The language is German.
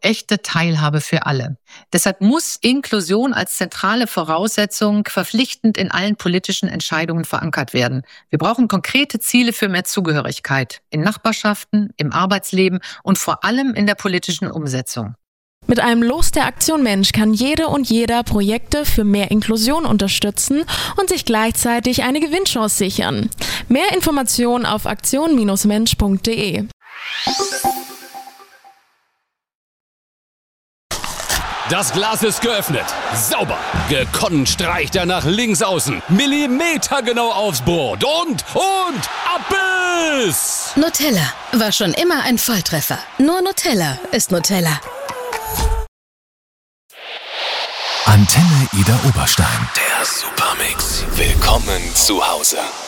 echte Teilhabe für alle. Deshalb muss Inklusion als zentrale Voraussetzung verpflichtend in allen politischen Entscheidungen verankert werden. Wir brauchen konkrete Ziele für mehr Zugehörigkeit in Nachbarschaften, im Arbeitsleben und vor allem in der politischen Umsetzung. Mit einem Los der Aktion Mensch kann jede und jeder Projekte für mehr Inklusion unterstützen und sich gleichzeitig eine Gewinnchance sichern. Mehr Informationen auf aktion-mensch.de. Das Glas ist geöffnet. Sauber. Gekonnt streicht er nach links außen. Millimetergenau aufs Brot. Und Abbiss! Nutella war schon immer ein Volltreffer. Nur Nutella ist Nutella. Antenne Ida Oberstein. Der Supermix. Willkommen zu Hause.